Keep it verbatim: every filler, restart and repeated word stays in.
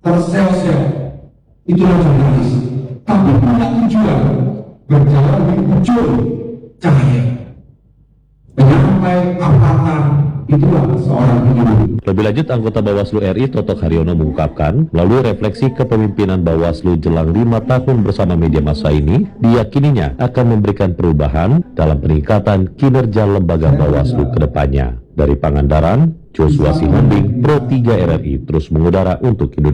tersel-sel, itulah jurnalis. Tapi punya tujuan berjalan di ujung cahaya, menyampai avatar, itulah seorang individu. Lebih lanjut, anggota Bawaslu R I Totok Haryono mengungkapkan, melalui refleksi kepemimpinan Bawaslu jelang lima tahun bersama media massa ini, diyakininya akan memberikan perubahan dalam peningkatan kinerja lembaga Bawaslu ke depannya. Dari Pangandaran, Joshua Sihombing, Pro tiga R R I terus mengudara untuk Indonesia.